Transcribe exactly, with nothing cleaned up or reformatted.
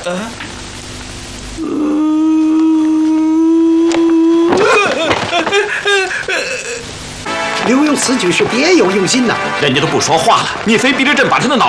刘墉此举是别有用心呐！ 人家都不说话了，你非逼着朕把他的脑